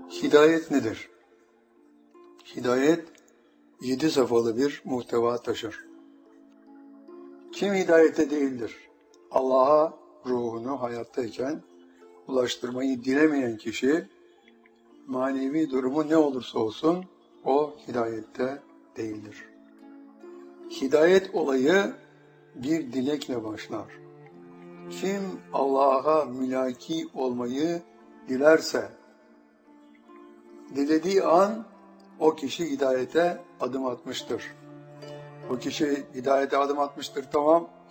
Hidayet nedir? Hidayet 7 safhalı bir muhteva taşır. Kim hidayete değildir? Allah'a ruhunu hayattayken ulaştırmayı dilemeyen kişi, manevi durumu ne olursa olsun o hidayette değildir. Hidayet olayı bir dilekle başlar. Kim Allah'a mülaki olmayı dilerse, dilediği an o kişi hidayete adım atmıştır. O kişi hidayete adım atmıştır, tamam.